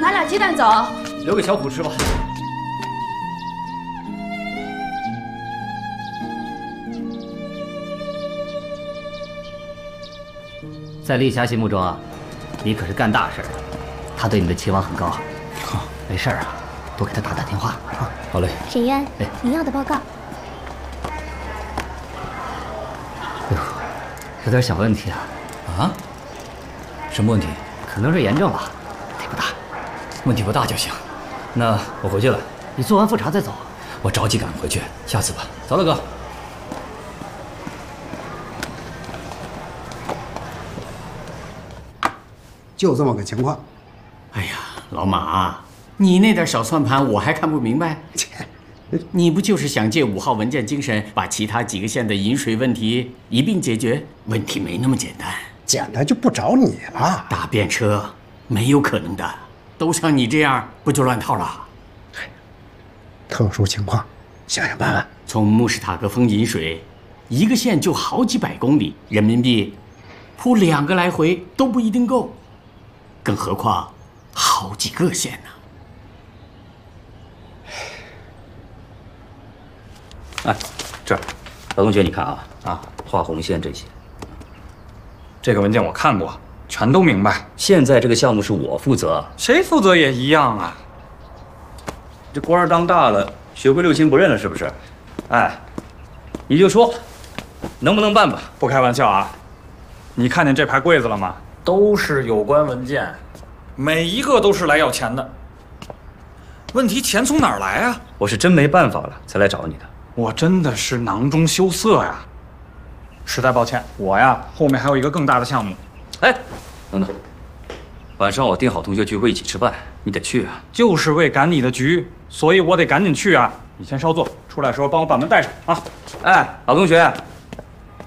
拿俩鸡蛋走， 留给小虎吃吧。在丽霞心目中啊，你可是干大事的，她对你的期望很高。没事啊，多给她打电话啊。好嘞。 沈渊， 哎， 您要的报告。 哎呦，有点小问题啊。 啊？什么问题？ 可能是炎症吧，问题不大。 问题不大就行。那我回去了。 你做完复查再走。 我着急赶回去，下次吧。走了，哥。 就这么个情况。 哎呀，老马，你那点小算盘我还看不明白？你不就是想借5号文件精神，把其他几个县的饮水问题一并解决？问题没那么简单， 简单就不找你了。 搭便车没有可能的，都像你这样，不就乱套了？ 特殊情况，想想办法。 从穆什塔格峰饮水，一个县就好几百公里，人民币铺2个来回都不一定够，更何况好几个县呢？ 哎，这儿，老同学，你看啊，画红线这些。 这个文件我看过，全都明白。 现在这个项目是我负责， 谁负责也一样啊。 这官儿当大了，学会六亲不认了是不是？哎，你就说，能不能办吧？ 不开玩笑啊，你看见这排柜子了吗？都是有关文件，每一个都是来要钱的。问题钱从哪儿来啊？ 我是真没办法了，才来找你的。 我真的是囊中羞涩呀，实在抱歉，我呀后面还有一个更大的项目。 哎，等等，晚上我定好同学聚会一起吃饭，你得去啊。 就是为赶你的局，所以我得赶紧去啊。你先稍坐，出来的时候帮我把门带上啊。 哎，老同学，